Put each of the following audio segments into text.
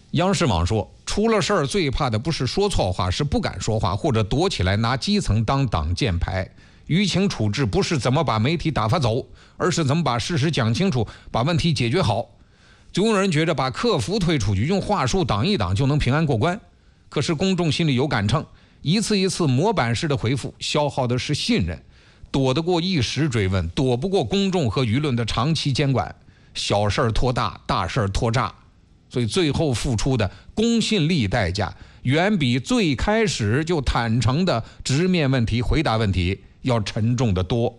央视网说，出了事儿最怕的不是说错话，是不敢说话，或者躲起来拿基层当挡箭牌。舆情处置不是怎么把媒体打发走，而是怎么把事实讲清楚，把问题解决好。总有人觉得把客服推出去，用话术挡一挡就能平安过关。可是公众心里有杆秤，一次一次模板式的回复，消耗的是信任，躲得过一时追问，躲不过公众和舆论的长期监管。小事儿拖大，大事儿拖炸，所以最后付出的公信力代价，远比最开始就坦诚的直面问题、回答问题要沉重得多。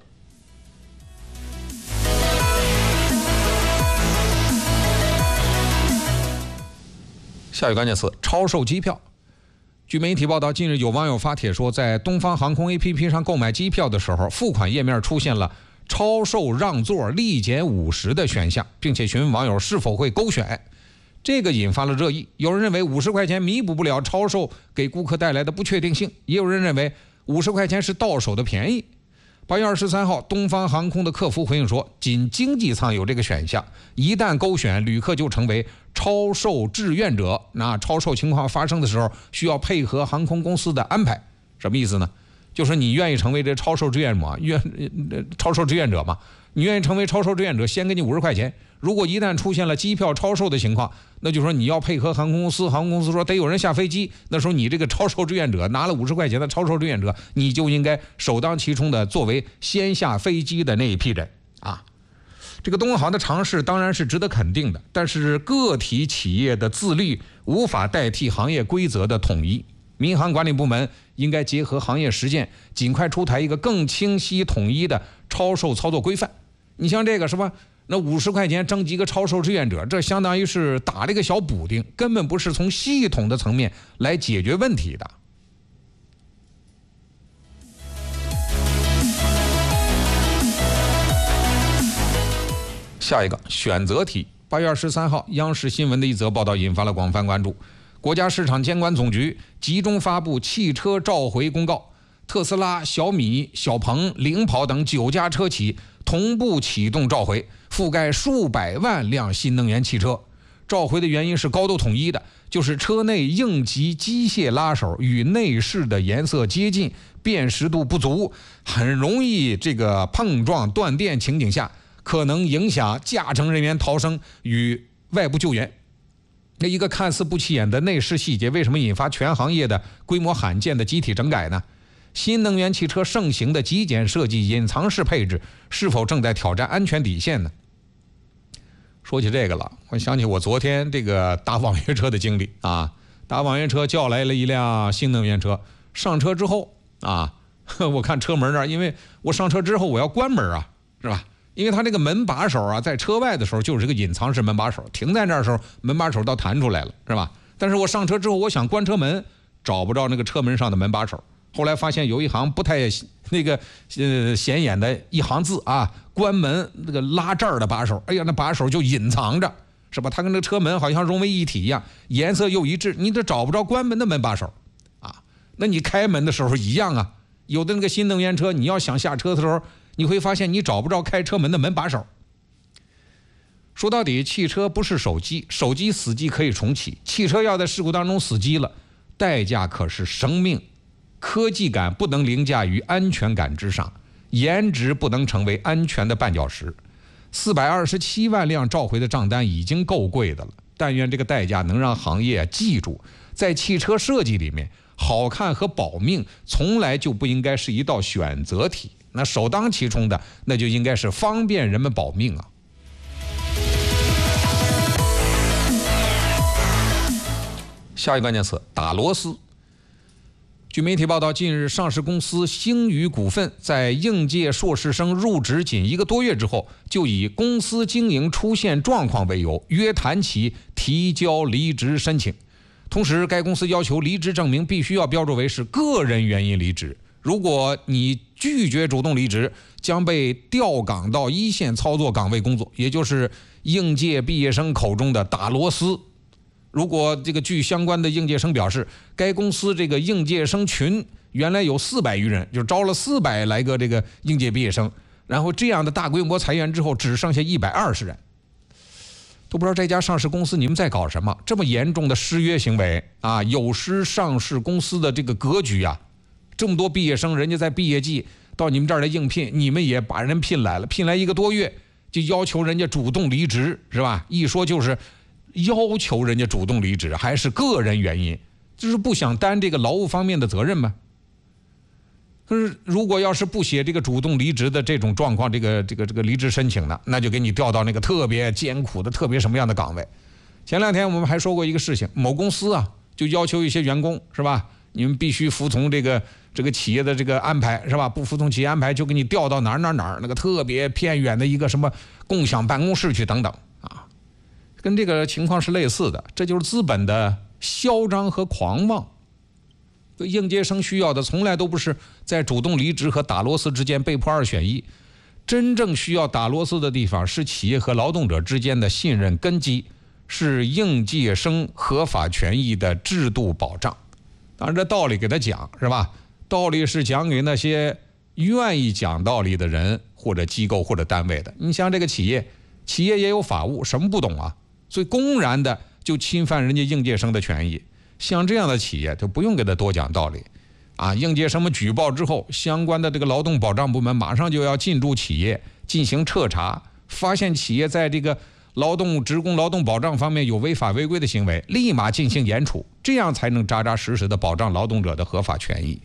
下一个关键词：超售机票。据媒体报道，近日有网友发帖说，在东方航空 APP 上购买机票的时候，付款页面出现了超售让座立减50的选项，并且询问网友是否会勾选。这个引发了热议，有人认为50块钱弥补不了超售给顾客带来的不确定性，也有人认为50块钱是到手的便宜。8月23号，东方航空的客服回应说，仅经济舱有这个选项，一旦勾选，旅客就成为超售志愿者。那超售情况发生的时候，需要配合航空公司的安排。什么意思呢？就是你愿意成为这超售志愿者嘛？你愿意成为超售志愿者，先给你50块钱。如果一旦出现了机票超售的情况，那就说你要配合航空公司，航空公司说得有人下飞机，那时候你这个超售志愿者拿了50块钱的超售志愿者，你就应该首当其冲的作为先下飞机的那一批人啊。这个东航的尝试当然是值得肯定的，但是个体企业的自律无法代替行业规则的统一。民航管理部门应该结合行业实践，尽快出台一个更清晰统一的超售操作规范。你像这个什么，那50块钱征集个超售志愿者，这相当于是打这个小补丁，根本不是从系统的层面来解决问题的。下一个选择题。8月23号，央视新闻的一则报道引发了广泛关注。国家市场监管总局集中发布汽车召回公告，特斯拉、小米、小鹏、领跑等9家车企同步启动召回，覆盖数百万辆新能源汽车。召回的原因是高度统一的，就是车内应急机械拉手与内饰的颜色接近，辨识度不足，很容易这个碰撞断电情景下，可能影响驾乘人员逃生与外部救援。那一个看似不起眼的内饰细节，为什么引发全行业的规模罕见的集体整改呢？新能源汽车盛行的极简设计、隐藏式配置，是否正在挑战安全底线呢？说起这个了，我想起我昨天这个搭网约车的经历啊。搭网约车叫来了一辆新能源车，上车之后啊，我看车门那儿，因为我上车之后我要关门啊，是吧？因为它这个门把手啊，在车外的时候就是个隐藏式门把手，停在那儿的时候门把手倒弹出来了，是吧？但是我上车之后，我想关车门，找不着那个车门上的门把手。后来发现有一行不太那个显眼的一行字啊，关门那个拉这儿的把手，哎呀，那把手就隐藏着，是吧？它跟那车门好像融为一体一样，颜色又一致，你这找不着关门的门把手啊。那你开门的时候一样啊，有的那个新能源车，你要想下车的时候，你会发现你找不着开车门的门把手。说到底，汽车不是手机，手机死机可以重启，汽车要在事故当中死机了，代价可是生命。科技感不能凌驾于安全感之上，颜值不能成为安全的绊脚石。427万辆召回的账单已经够贵的了，但愿这个代价能让行业记住，在汽车设计里面，好看和保命从来就不应该是一道选择题，那首当其冲的那就应该是方便人们保命啊。下一个关键词：打螺丝。据媒体报道，近日上市公司星宇股份在应届硕士生入职仅1个多月之后，就以公司经营出现状况为由，约谈其提交离职申请。同时，该公司要求离职证明必须要标注为是个人原因离职。如果你拒绝主动离职，将被调岗到一线操作岗位工作，也就是应届毕业生口中的打螺丝。如果这个据相关的应届生表示，该公司这个应届生群原来有400余人，就招了400来个这个应届毕业生，然后这样的大规模裁员之后，只剩下120人。 都不知道这家上市公司你们在搞什么，这么严重的失约行为啊，有失上市公司的这个格局啊。这么多毕业生，人家在毕业季到你们这儿来应聘，你们也把人聘来了，聘来1个多月就要求人家主动离职，是吧？一说就是要求人家主动离职，还是个人原因，就是不想担这个劳务方面的责任吗？可是如果要是不写这个主动离职的这种状况，这个离职申请呢，那就给你调到那个特别艰苦的特别什么样的岗位。前2天我们还说过一个事情，某公司啊就要求一些员工，是吧，你们必须服从这个企业的这个安排，是吧？不服从企业安排就给你调到哪儿那个特别偏远的一个什么共享办公室去等等啊，跟这个情况是类似的。这就是资本的嚣张和狂妄。应届生需要的从来都不是在主动离职和打螺丝之间被迫2选1，真正需要打螺丝的地方是企业和劳动者之间的信任根基，是应届生合法权益的制度保障。当然这道理给他讲，是吧？道理是讲给那些愿意讲道理的人或者机构或者单位的。你像这个企业也有法务，什么不懂啊？所以公然的就侵犯人家应届生的权益。像这样的企业就不用给他多讲道理啊！应届生们举报之后，相关的这个劳动保障部门马上就要进驻企业进行彻查，发现企业在这个职工劳动保障方面有违法违规的行为，立马进行严处，这样才能扎扎实实的保障劳动者的合法权益。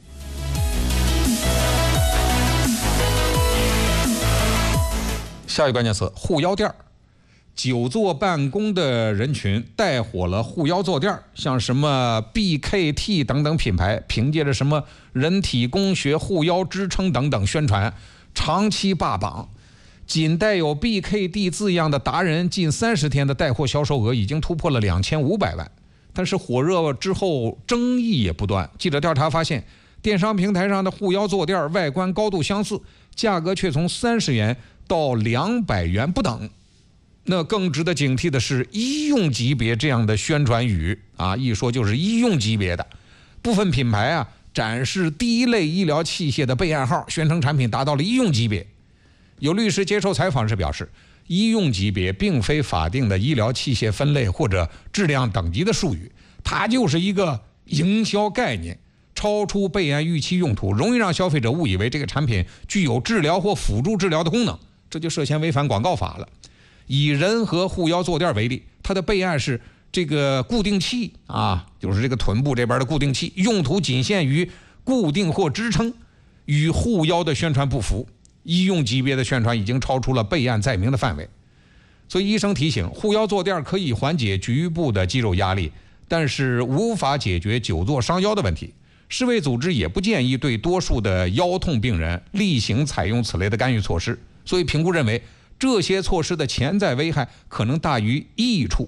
下一个关键词：护腰垫。久坐办公的人群带火了护腰坐垫，像什么 BKT 等等品牌，凭借着什么人体工学护腰支撑等等宣传，长期霸榜。仅带有 BKT 字样的达人，近30天的带货销售额已经突破了2500万。但是火热之后，争议也不断。记者调查发现，电商平台上的护腰坐垫外观高度相似，价格却从30元到200元不等。那更值得警惕的是医用级别这样的宣传语啊，一说就是医用级别的。部分品牌啊展示第一类医疗器械的备案号，宣称产品达到了医用级别。有律师接受采访时表示，医用级别并非法定的医疗器械分类或者质量等级的术语，它就是一个营销概念，超出备案预期用途，容易让消费者误以为这个产品具有治疗或辅助治疗的功能，这就涉嫌违反广告法了。以人和护腰坐垫为例，它的备案是这个固定器啊，就是这个臀部这边的固定器，用途仅限于固定或支撑，与护腰的宣传不符。医用级别的宣传已经超出了备案载明的范围。所以医生提醒，护腰坐垫可以缓解局部的肌肉压力，但是无法解决久坐伤腰的问题。世卫组织也不建议对多数的腰痛病人例行采用此类的干预措施。所以评估认为，这些措施的潜在危害可能大于益处。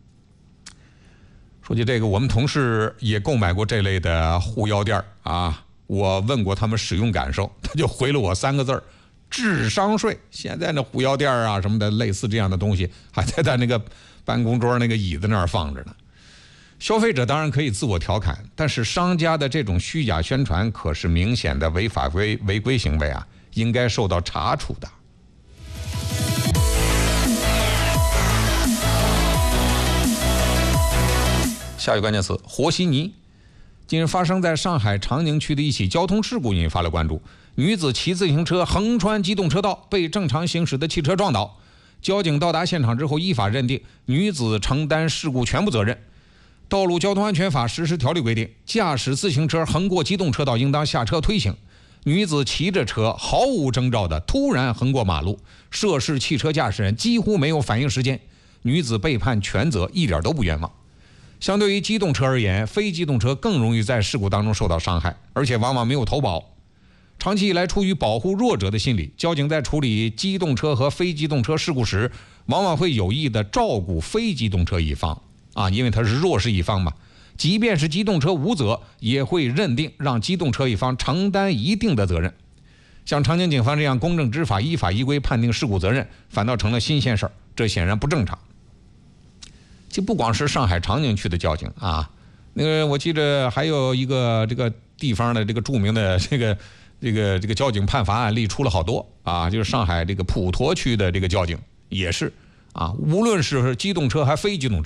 说起这个，我们同事也购买过这类的护腰垫啊，我问过他们使用感受，他就回了我3个字：智商税。现在那护腰垫啊什么的类似这样的东西还在那个办公桌那个椅子那儿放着呢。消费者当然可以自我调侃，但是商家的这种虚假宣传可是明显的违法违规行为啊，应该受到查处的。下一个关键词：和稀泥。近日发生在上海长宁区的一起交通事故引发了关注。女子骑自行车横穿机动车道，被正常行驶的汽车撞倒。交警到达现场之后，依法认定女子承担事故全部责任。道路交通安全法实施条例规定，驾驶自行车横过机动车道应当下车推行。女子骑着车毫无征兆的突然横过马路，涉事汽车驾驶人几乎没有反应时间，女子被判全责，一点都不冤枉。相对于机动车而言，非机动车更容易在事故当中受到伤害，而且往往没有投保。长期以来，出于保护弱者的心理，交警在处理机动车和非机动车事故时，往往会有意的照顾非机动车一方啊，因为他是弱势一方嘛。即便是机动车无责，也会认定让机动车一方承担一定的责任。像长宁警方这样公正执法、依法依规判定事故责任，反倒成了新鲜事儿，这显然不正常。就不光是上海长宁区的交警啊，那个我记得还有一个这个地方的这个著名的这个交警判罚案例出了好多啊，就是上海这个普陀区的这个交警也是啊，无论是机动车还非机动车。